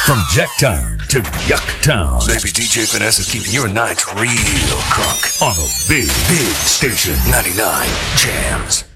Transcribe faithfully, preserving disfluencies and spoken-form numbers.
From Jacktown to Yucktown. Baby, D J Finesse is keeping your nights real crunk. On a big, big station. ninety-nine Jams.